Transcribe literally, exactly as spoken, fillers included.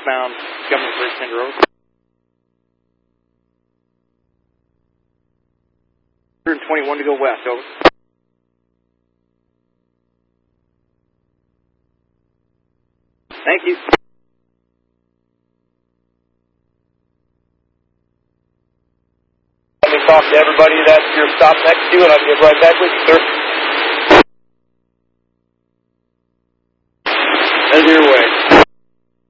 westbound Government Bridge Center Road. one twenty-one to go west, over. Thank you. Let me talk to everybody that you're stopped next to, and I'll get right back with you, sir.